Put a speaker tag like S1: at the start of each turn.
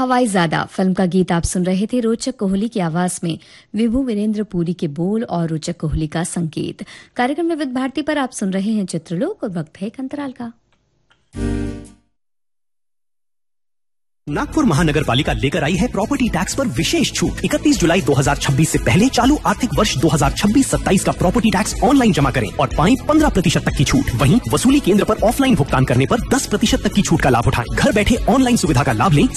S1: Hawaizaada film का गीत आप सुन रहे थे। रोचक कोहली की आवाज में विभू वीरेंद्र पुरी के बोल और रोचक कोहली का संगीत। कार्यक्रम में विद भारती पर आप सुन रहे हैं चित्रलोक और वक्त है एक अंतराल का।
S2: नागपुर महानगर पालिका लेकर आई है प्रॉपर्टी टैक्स पर विशेष छूट। 31 जुलाई 2026 से पहले चालू आर्थिक वर्ष 2026-27 का प्रॉपर्टी टैक्स ऑनलाइन जमा करें और पाएं 15% तक की छूट। वहीं वसूली केंद्र पर ऑफलाइन भुगतान करने पर 10% तक की छूट का लाभ उठाएं। घर बैठे ऑनलाइन सुविधा का लाभ लें।